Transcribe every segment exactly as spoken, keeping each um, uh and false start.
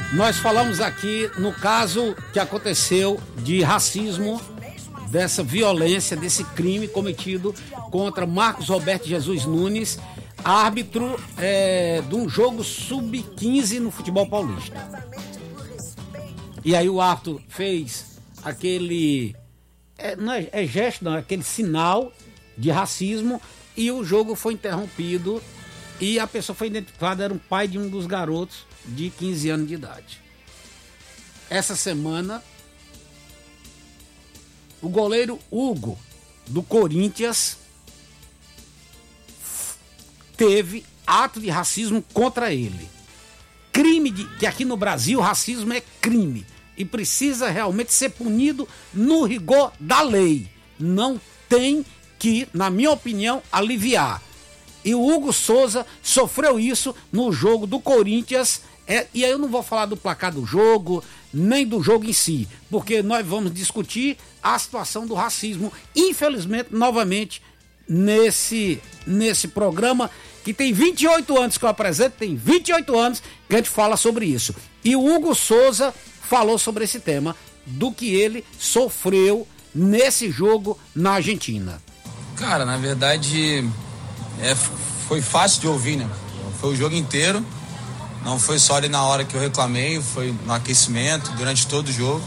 Nós falamos aqui no caso que aconteceu de racismo, dessa violência, desse crime cometido contra Marcos Roberto Jesus Nunes, árbitro é, de um jogo sub quinze no futebol paulista. E aí o árbitro fez aquele, é, não é, é gesto não, é aquele sinal de racismo e o jogo foi interrompido e a pessoa foi identificada, era um pai de um dos garotos de quinze anos de idade. Essa semana, o goleiro Hugo, do Corinthians, teve ato de racismo contra ele. Crime, de, que aqui no Brasil, racismo é crime e precisa realmente ser punido no rigor da lei. Não tem que, na minha opinião, aliviar. E o Hugo Souza sofreu isso no jogo do Corinthians. É, e aí eu não vou falar do placar do jogo, nem do jogo em si, porque nós vamos discutir a situação do racismo, infelizmente, novamente, nesse, nesse programa, que tem vinte e oito anos que eu apresento, tem vinte e oito anos que a gente fala sobre isso. E o Hugo Souza falou sobre esse tema, do que ele sofreu nesse jogo na Argentina. Cara, na verdade, é, foi fácil de ouvir, né? Foi o jogo inteiro. Não foi só ali na hora que eu reclamei, foi no aquecimento, durante todo o jogo.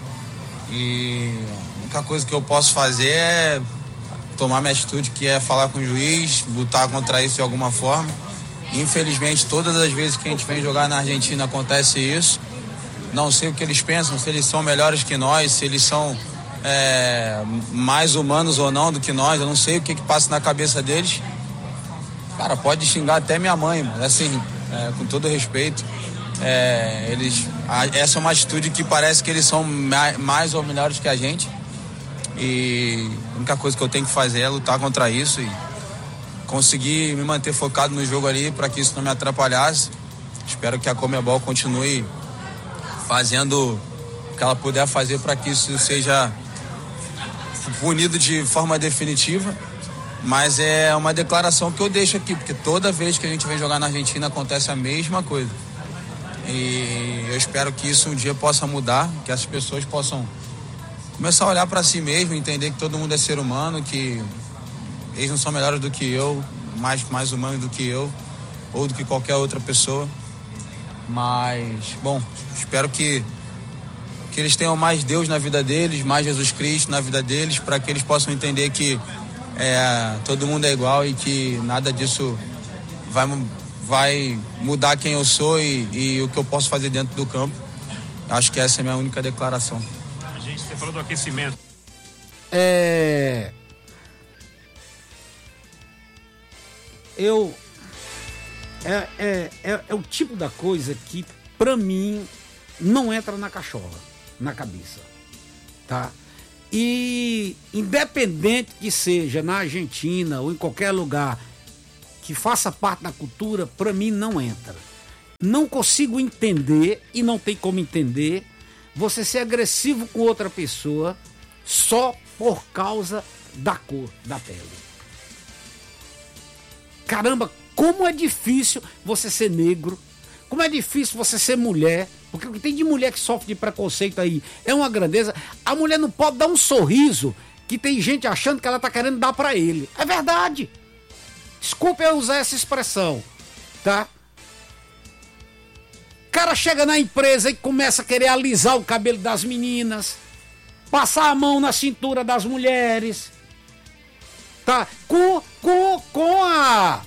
E a única coisa que eu posso fazer é tomar minha atitude, que é falar com o juiz, lutar contra isso de alguma forma. Infelizmente, todas as vezes que a gente vem jogar na Argentina acontece isso. Não sei o que eles pensam, se eles são melhores que nós, se eles são é, mais humanos ou não do que nós. Eu não sei o que, que passa na cabeça deles. Cara, pode xingar até minha mãe, assim... É, com todo respeito, é, eles, a, essa é uma atitude que parece que eles são mais, mais ou melhores que a gente, e a única coisa que eu tenho que fazer é lutar contra isso e conseguir me manter focado no jogo ali para que isso não me atrapalhasse. Espero que a Conmebol continue fazendo o que ela puder fazer para que isso seja punido de forma definitiva. Mas é uma declaração que eu deixo aqui, porque toda vez que a gente vem jogar na Argentina acontece a mesma coisa. E eu espero que isso um dia possa mudar, que as pessoas possam começar a olhar para si mesmo, entender que todo mundo é ser humano, que eles não são melhores do que eu, mais, mais humanos do que eu, ou do que qualquer outra pessoa. Mas, bom, espero que, que eles tenham mais Deus na vida deles, mais Jesus Cristo na vida deles, para que eles possam entender que É, todo mundo é igual e que nada disso vai, vai mudar quem eu sou e, e o que eu posso fazer dentro do campo. Acho que essa é a minha única declaração. A gente, você falou do aquecimento. É... Eu... É, é, é, é o tipo da coisa que, pra mim, não entra na cachola, na cabeça, tá? E independente que seja na Argentina ou em qualquer lugar que faça parte da cultura, para mim não entra. Não consigo entender, e não tem como entender, você ser agressivo com outra pessoa só por causa da cor da pele. Caramba, como é difícil você ser negro, como é difícil você ser mulher. Porque o que tem de mulher que sofre de preconceito aí é uma grandeza. A mulher não pode dar um sorriso que tem gente achando que ela tá querendo dar pra ele. É verdade. Desculpe eu usar essa expressão, tá? O cara chega na empresa e começa a querer alisar o cabelo das meninas, passar a mão na cintura das mulheres, tá? Com, com, com a...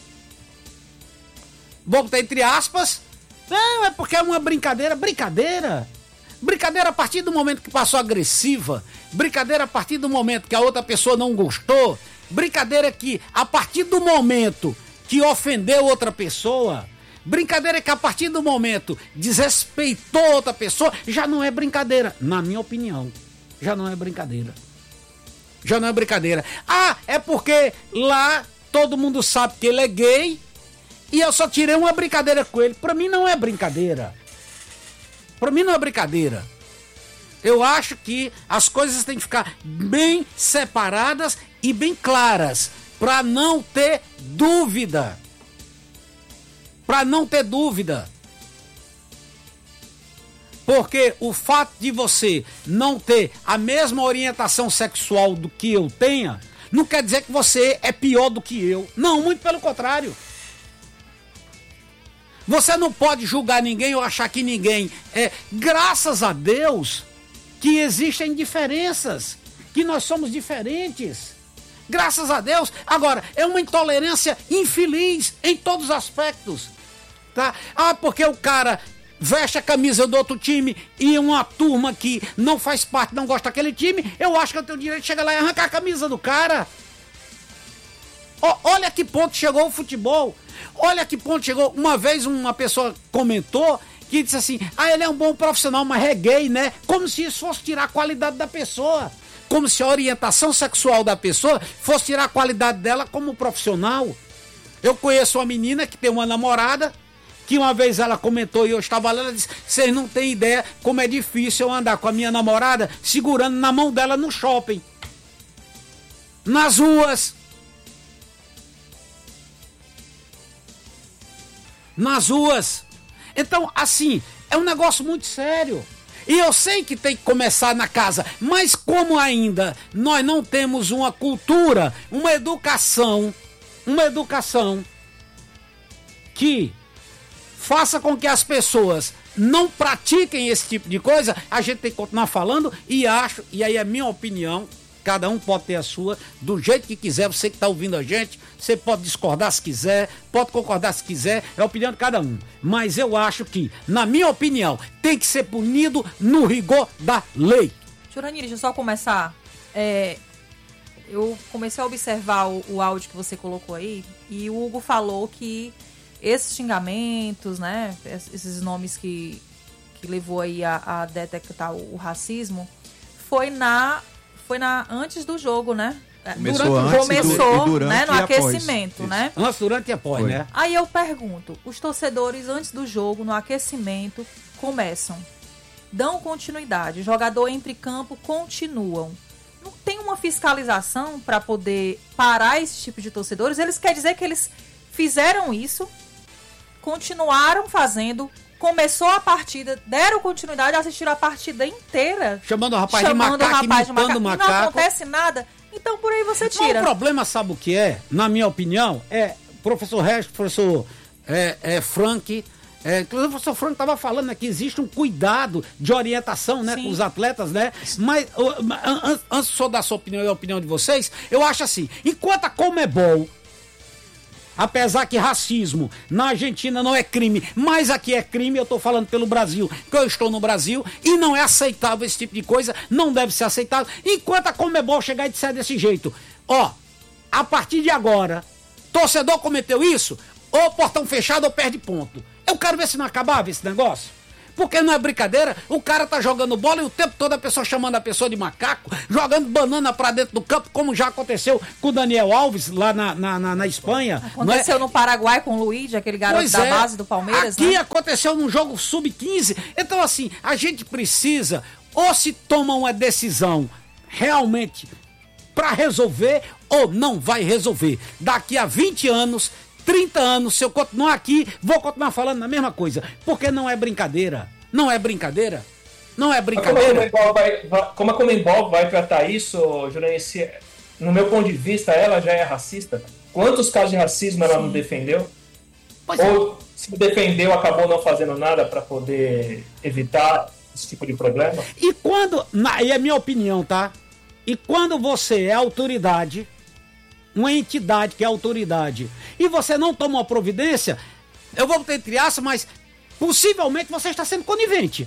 Vou botar entre aspas... Não, é porque é uma brincadeira. Brincadeira? Brincadeira a partir do momento que passou agressiva. Brincadeira a partir do momento que a outra pessoa não gostou. Brincadeira que a partir do momento que ofendeu outra pessoa. Brincadeira que a partir do momento desrespeitou outra pessoa. Já não é brincadeira, na minha opinião. Já não é brincadeira. Já não é brincadeira. Ah, é porque lá todo mundo sabe que ele é gay. E eu só tirei uma brincadeira com ele. Pra mim não é brincadeira. Pra mim não é brincadeira. Eu acho que as coisas têm que ficar bem separadas e bem claras. Pra não ter dúvida. Pra não ter dúvida. Porque o fato de você não ter a mesma orientação sexual do que eu tenha, não quer dizer que você é pior do que eu. Não, muito pelo contrário. Você não pode julgar ninguém ou achar que ninguém é. Graças a Deus que existem diferenças, que nós somos diferentes. Graças a Deus. Agora, é uma intolerância infeliz em todos os aspectos. Tá? Ah, porque o cara veste a camisa do outro time e uma turma que não faz parte, não gosta daquele time, eu acho que eu tenho o direito de chegar lá e arrancar a camisa do cara. O, olha que ponto chegou o futebol. Olha que ponto chegou. Uma vez uma pessoa comentou que disse assim, ah, ele é um bom profissional, mas é gay, né? Como se isso fosse tirar a qualidade da pessoa. Como se a orientação sexual da pessoa fosse tirar a qualidade dela como profissional. Eu conheço uma menina que tem uma namorada, que uma vez ela comentou e eu estava lá, ela disse, vocês não têm ideia como é difícil eu andar com a minha namorada segurando na mão dela no shopping, nas ruas. Nas ruas. Então, assim, é um negócio muito sério. E eu sei que tem que começar na casa, mas como ainda nós não temos uma cultura, uma educação, uma educação que faça com que as pessoas não pratiquem esse tipo de coisa, a gente tem que continuar falando e acho, e aí é minha opinião, cada um pode ter a sua, do jeito que quiser, você que está ouvindo a gente, você pode discordar se quiser, pode concordar se quiser, é a opinião de cada um. Mas eu acho que, na minha opinião, tem que ser punido no rigor da lei. Jurandir, deixa eu só começar. É, eu comecei a observar o, o áudio que você colocou aí, e o Hugo falou que esses xingamentos, né, esses nomes que, que levou aí a, a detectar o, o racismo, foi na... Foi na, antes do jogo, né? Começou durante, antes começou, do, durante né, no e aquecimento, após. né? Antes, durante e após, Foi. né? Aí eu pergunto, os torcedores antes do jogo, no aquecimento, começam, dão continuidade, o jogador entre campo continuam. Não tem uma fiscalização para poder parar esse tipo de torcedores? Eles querem dizer que eles fizeram isso, continuaram fazendo, começou a partida, deram continuidade, assistiram a partida inteira. Chamando o rapaz chamando de macaco, o rapaz de imitando macaco, o e macaco. não acontece nada, então por aí você Mas tira. o problema, sabe o que é? Na minha opinião, é professor Regis, professor é, é, Frank, é, inclusive o professor Frank estava falando, né, que existe um cuidado de orientação, né, com os atletas, né? Mas an, antes só da sua opinião e a opinião de vocês, eu acho assim, enquanto a Conmebol, apesar que racismo na Argentina não é crime, mas aqui é crime, eu tô falando pelo Brasil, que eu estou no Brasil, e não é aceitável esse tipo de coisa, não deve ser aceitável, enquanto a Conmebol chegar e disser desse jeito, ó, a partir de agora, torcedor cometeu isso, ou portão fechado ou perde ponto. Eu quero ver se não acabava esse negócio. Porque não é brincadeira, o cara tá jogando bola e o tempo todo a pessoa chamando a pessoa de macaco, jogando banana pra dentro do campo, como já aconteceu com o Daniel Alves lá na, na, na, na Espanha. Aconteceu é? no Paraguai com o Luiz, aquele garoto Pois da é. base do Palmeiras, Aqui né? aconteceu num jogo sub quinze. Então, assim, a gente precisa, ou se toma uma decisão realmente pra resolver, ou não vai resolver. Daqui a vinte anos, trinta anos, se eu continuar aqui, vou continuar falando na mesma coisa. Porque não é brincadeira. Não é brincadeira. Não é brincadeira. Como a Conmebol vai, vai, como a Conmebol vai tratar isso, Jurandir, se, no meu ponto de vista, ela já é racista? Quantos casos de racismo ela não defendeu? Pois é. Ou se defendeu, acabou não fazendo nada para poder evitar esse tipo de problema? E quando, na, e é minha opinião, tá? E quando você é autoridade, uma entidade que é autoridade, e você não toma uma providência, eu vou ter entre aspas, mas possivelmente você está sendo conivente.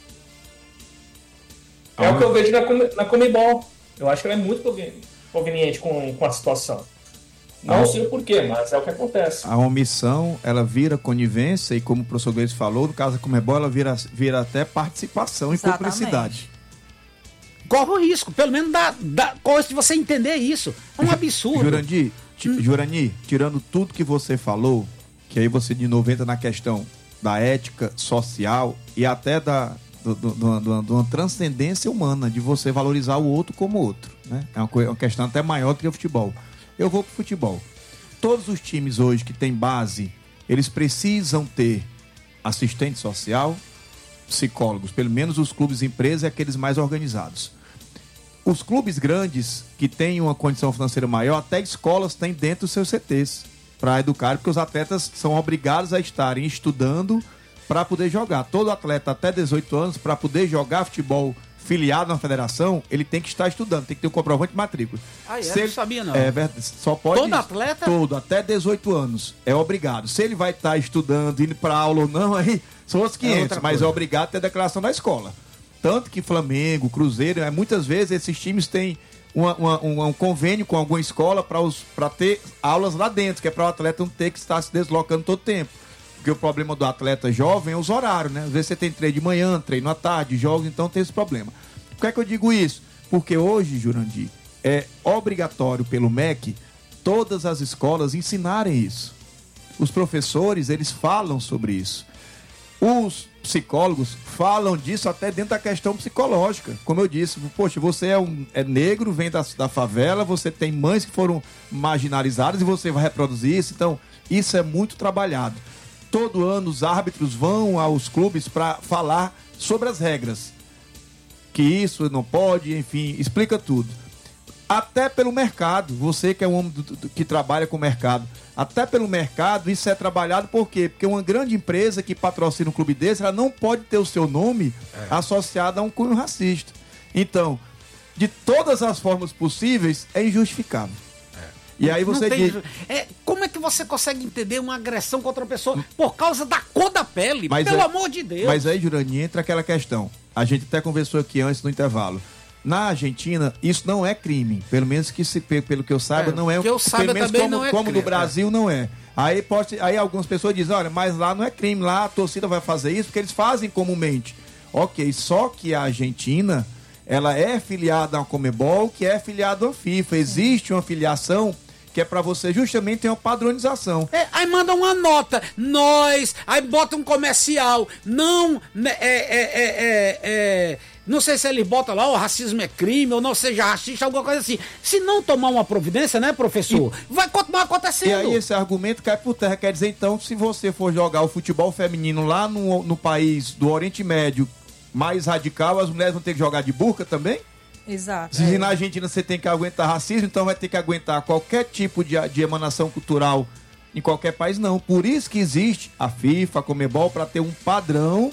É ah. o que eu vejo na, na Conmebol. Eu acho que ela é muito conveniente com, com a situação. Não ah. sei o porquê, mas é o que acontece. A omissão, ela vira conivência e, como o professor Gleice falou, no caso da Conmebol, ela vira, vira até participação Exatamente. e publicidade. Corre o risco, pelo menos dá, dá coisa de você entender isso. É um absurdo. Jurandir, hum. Jurandir, tirando tudo que você falou, que aí você de novo entra na questão da ética social e até da do, do, do, do, de uma transcendência humana, de você valorizar o outro como outro, né? É uma, coisa, uma questão até maior do que o futebol. Eu vou pro futebol. Todos os times hoje que têm base, eles precisam ter assistente social, psicólogos, pelo menos os clubes empresas e aqueles mais organizados. Os clubes grandes, que têm uma condição financeira maior, até escolas têm dentro dos seus C Tês para educar, porque os atletas são obrigados a estarem estudando para poder jogar. Todo atleta até dezoito anos, para poder jogar futebol filiado na federação, ele tem que estar estudando, tem que ter um comprovante de matrícula. Ah, é? Se ele, não sabia não. É verdade, só pode... Todo atleta? Todo, até dezoito anos, é obrigado. Se ele vai estar estudando, indo para aula ou não, aí são os quinhentos, é mas é obrigado a ter a declaração da escola. Tanto que Flamengo, Cruzeiro, é, muitas vezes esses times têm uma, uma, um, um convênio com alguma escola para ter aulas lá dentro, que é para o atleta não ter que estar se deslocando todo tempo. Porque o problema do atleta jovem é os horários, né? Às vezes você tem treino de manhã, treino à tarde, jogos, então tem esse problema. Por que é que eu digo isso? Porque hoje, Jurandir, é obrigatório pelo M E C todas as escolas ensinarem isso. Os professores, eles falam sobre isso. Os psicólogos falam disso até dentro da questão psicológica. Como eu disse, poxa, você é, um, é negro, vem da, da favela, você tem mães que foram marginalizadas e você vai reproduzir isso. Então, isso é muito trabalhado. Todo ano os árbitros vão aos clubes para falar sobre as regras. Que isso não pode, enfim, explica tudo. Até pelo mercado, você que é um homem do, do, que trabalha com o mercado, até pelo mercado isso é trabalhado por quê? Porque uma grande empresa que patrocina um clube desse, ela não pode ter o seu nome é. associado a um cunho racista. Então, de todas as formas possíveis, é injustificável. E aí você tem, diz... é, como é que você consegue entender uma agressão contra uma pessoa por causa da cor da pele? Mas pelo é, amor de Deus. Mas aí, Jurani, entra aquela questão. A gente até conversou aqui antes no intervalo. Na Argentina, isso não é crime. Pelo menos que se, pelo que eu saiba, é, não é. Que eu saiba pelo menos também como, não é como crime, no Brasil é. não é. Aí, pode, aí algumas pessoas dizem, olha, mas lá não é crime, lá a torcida vai fazer isso porque eles fazem comumente. Ok, só que a Argentina, ela é filiada à Conmebol, que é filiada à FIFA. Existe uma filiação que é pra você justamente ter uma padronização. É, aí manda uma nota, nós, aí bota um comercial, não, né, é, é, é, é, é, não sei se ele bota lá, o racismo é crime, ou não seja racista, alguma coisa assim. Se não tomar uma providência, né, professor, e, vai continuar acontecendo. E aí esse argumento cai por terra, quer dizer, então, se você for jogar o futebol feminino lá no, no país do Oriente Médio mais radical, as mulheres vão ter que jogar de burca também? Exato. Se é. na Argentina você tem que aguentar racismo, então vai ter que aguentar qualquer tipo de, de emanação cultural em qualquer país, não. Por isso que existe a FIFA, a Conmebol, para ter um padrão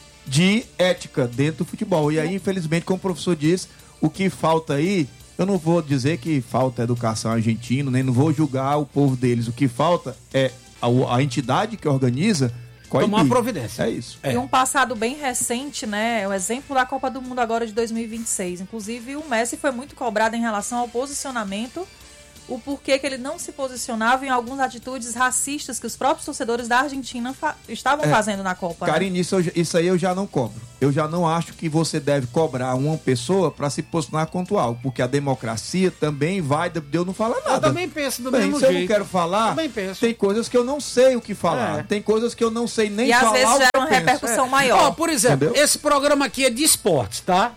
de ética dentro do futebol. E aí, infelizmente, como o professor disse, o que falta aí, eu não vou dizer que falta educação argentina, nem não vou julgar o povo deles. O que falta é a, a entidade que organiza tomar uma providência. É isso. E É. um passado bem recente, né? O exemplo da Copa do Mundo agora de dois mil e vinte e seis. Inclusive, o Messi foi muito cobrado em relação ao posicionamento, o porquê que ele não se posicionava em algumas atitudes racistas que os próprios torcedores da Argentina fa- estavam É. fazendo na Copa. Karine, né? isso, eu- isso aí eu já não cobro. Eu já não acho que você deve cobrar uma pessoa para se posicionar contra algo, porque a democracia também vai de eu não falar nada. Eu também penso do Bem, mesmo se jeito. eu não quero falar, Também penso. tem coisas que eu não sei o que falar. É. Tem coisas que eu não sei nem E às falar. vezes o que gera eu uma penso. repercussão Ó, maior. por exemplo, Entendeu? esse programa aqui é de esportes, tá?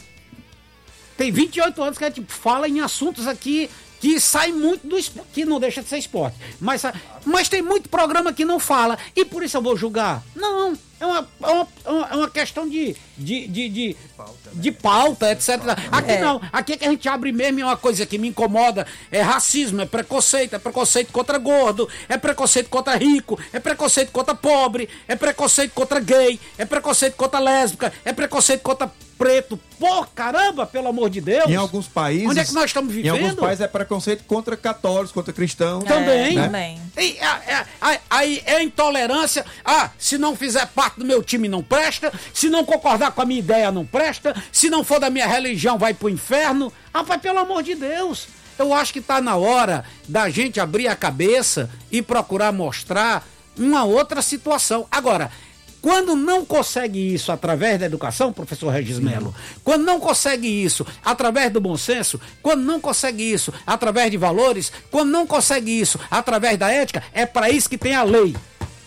Tem vinte e oito anos que a gente fala em assuntos aqui que saem muito do esporte, que não deixa de ser esporte. Mas, mas tem muito programa que não fala. E por isso eu vou julgar? Não. É uma, é uma, é uma questão de, de, de, de, de pauta, etcétera. Aqui É. não. Aqui é que a gente abre mesmo, é uma coisa que me incomoda. É racismo, é preconceito. É preconceito contra gordo, é preconceito contra rico, é preconceito contra pobre, é preconceito contra gay, é preconceito contra lésbica, é preconceito contra preto. Pô, caramba, pelo amor de Deus. Em alguns países. Onde é que nós estamos Em vivendo? alguns países é preconceito contra católicos, contra cristãos. Também. É, né? também. E, a- a- a- Aí é intolerância. Ah, se não fizer parte do meu time não presta. Se não concordar com a minha ideia não presta. Se não for da minha religião vai pro inferno. Ah, pai, pelo amor de Deus. Eu acho que tá na hora da gente abrir a cabeça e procurar mostrar uma outra situação. Agora, quando não consegue isso através da educação, professor Regis Melo, quando não consegue isso através do bom senso, quando não consegue isso através de valores, quando não consegue isso através da ética, é para isso que tem a lei.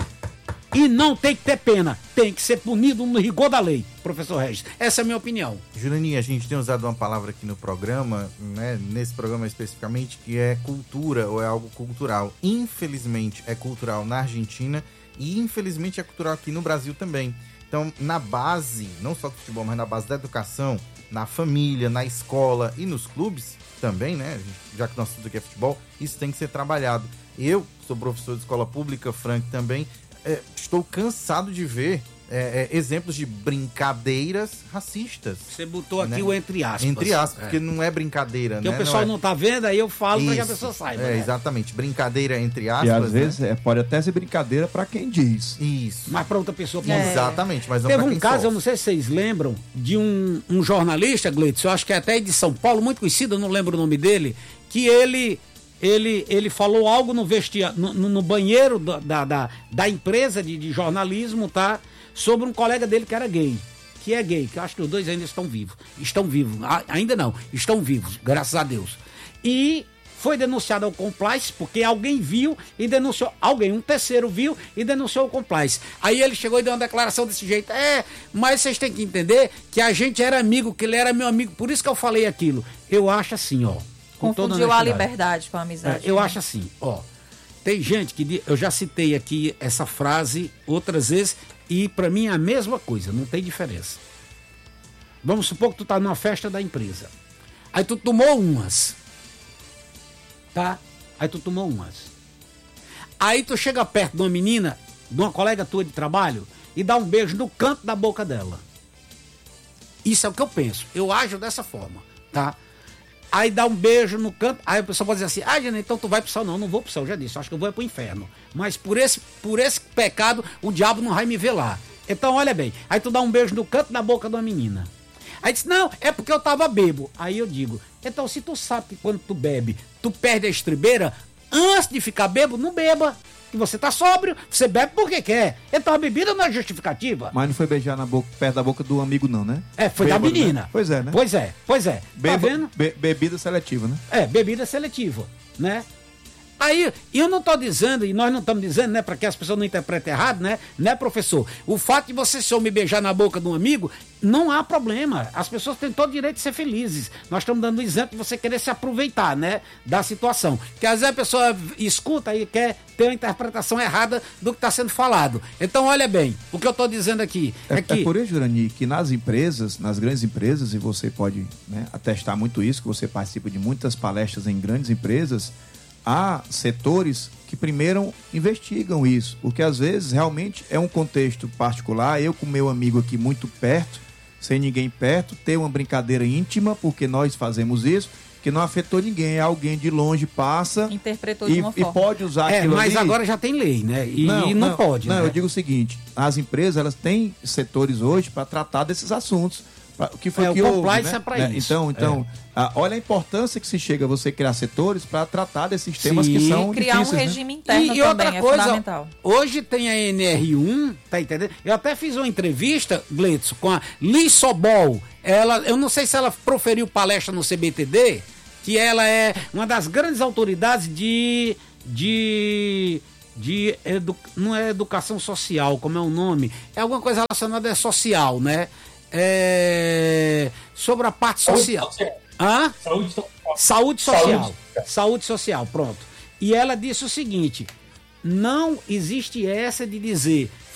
E não tem que ter pena, tem que ser punido no rigor da lei, professor Regis. Essa é a minha opinião. Jurani, a gente tem usado uma palavra aqui no programa, né, nesse programa especificamente, que é cultura, ou é algo cultural. Infelizmente é cultural na Argentina e infelizmente é cultural aqui no Brasil também. Então, na base, não só do futebol, mas na base da educação, na família, na escola e nos clubes também, né? Já que nosso assunto aqui é futebol, isso tem que ser trabalhado. Eu sou professor de escola pública, Frank também, é, estou cansado de ver é, é, exemplos de brincadeiras racistas. Você botou aqui, né, o entre aspas. Entre aspas, é. Porque não é brincadeira, porque, né? Porque o pessoal não, é... não tá vendo, aí eu falo para que a pessoa saiba. É, né? Exatamente. Brincadeira entre aspas. E às né? vezes é, pode até ser brincadeira para quem diz. Isso. Mas para outra pessoa... É. Exatamente, mas não Teve pra um quem caso, sofre. eu não sei se vocês lembram, de um, um jornalista, Gleitson, eu acho que é até de São Paulo, muito conhecido, eu não lembro o nome dele, que ele... Ele, ele falou algo no, vestia, no, no banheiro da, da, da empresa de, de jornalismo, tá? Sobre um colega dele que era gay. Que é gay, que eu acho que os dois ainda estão vivos. Estão vivos. A, ainda não, estão vivos, graças a Deus. E foi denunciado ao Complice, porque alguém viu e denunciou. Alguém, um terceiro viu e denunciou o Complice. Aí ele chegou e deu uma declaração desse jeito. É, mas vocês têm que entender que a gente era amigo, que ele era meu amigo. Por isso que eu falei aquilo. Eu acho assim, ó. Confundiu a liberdade com a amizade. É, eu acho assim, ó, tem gente que, eu já citei aqui essa frase outras vezes, e pra mim é a mesma coisa, não tem diferença. Vamos supor que tu tá numa festa da empresa, aí tu tomou umas, tá? Aí tu tomou umas. Aí tu chega perto de uma menina, de uma colega tua de trabalho, e dá um beijo no canto da boca dela. Isso é o que eu penso, eu ajo dessa forma, tá? Aí dá um beijo no canto, aí a pessoa pode dizer assim, ah, Jana, então tu vai pro céu. Não, não vou pro céu, já disse, acho que eu vou pro inferno. Mas por esse, por esse pecado, o diabo não vai me ver lá. Então, olha bem, aí tu dá um beijo no canto da boca de uma menina. Aí diz, não, é porque eu tava bebo. Aí eu digo, então se tu sabe que quando tu bebe, tu perde a estribeira, antes de ficar bebo, não beba. Que você tá sóbrio, você bebe porque quer. Então a bebida não é justificativa. Mas não foi beijar na boca, perto da boca do amigo, não, né? É, foi Bêbado, da menina. Né? Pois é, né? Pois é, pois é. Beba, tá vendo? Be, bebida seletiva, né? É, bebida seletiva, né? Aí, eu não tô dizendo, e nós não estamos dizendo, né, para que as pessoas não interpretem errado, né, né, professor? O fato de você se me beijar na boca de um amigo, não há problema. As pessoas têm todo o direito de ser felizes. Nós estamos dando o exemplo de você querer se aproveitar, né, da situação. Porque às vezes a pessoa escuta e quer ter uma interpretação errada do que está sendo falado. Então, olha bem, o que eu estou dizendo aqui é, é que... É por isso, Jurani, que nas empresas, nas grandes empresas, e você pode, né, atestar muito isso, que você participa de muitas palestras em grandes empresas, há setores que primeiro investigam isso, porque às vezes realmente é um contexto particular, eu com meu amigo aqui muito perto, sem ninguém perto, ter uma brincadeira íntima, porque nós fazemos isso, que não afetou ninguém, é alguém de longe passa interpretou de e, uma e forma. pode usar é, aquilo mas ali. agora já tem lei, né? E não, e não, não pode, não, né? Eu digo o seguinte, as empresas elas têm setores hoje para tratar desses assuntos. O que foi é, que o houve, compliance né? é para né? isso. Então, então é. a, olha a importância que se chega a você criar setores para tratar desses temas Sim, que são criar difíceis, um regime né? interno e, também e outra é coisa, fundamental. Hoje tem a N R um, tá entendendo? Eu até fiz uma entrevista, Gleitson, com a Liz Sobol. Ela, eu não sei se ela proferiu palestra no C B T D, que ela é uma das grandes autoridades de... de de edu, não é educação social, como é o nome, é alguma coisa relacionada a social, né? É, sobre a parte social. Hã? Saúde social. Saúde social. Saúde. Saúde social, pronto. E ela disse o seguinte: não existe essa de dizer